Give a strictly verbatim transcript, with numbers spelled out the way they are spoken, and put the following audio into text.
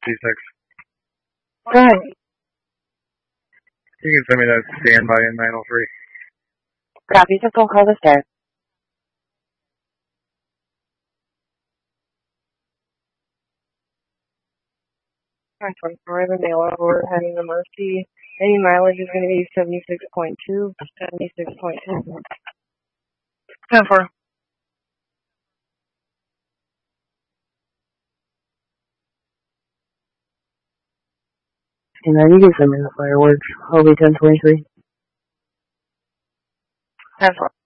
G six. Go ahead. You can send me that standby in nine oh three. Copy, just phone call to start. nine twenty-four, the mail order heading to Mercy. Any mileage is going to be seventy-six point two, seventy-six point two. ten four. And then you can send me the fireworks. I'll be ten twenty-three. ten four.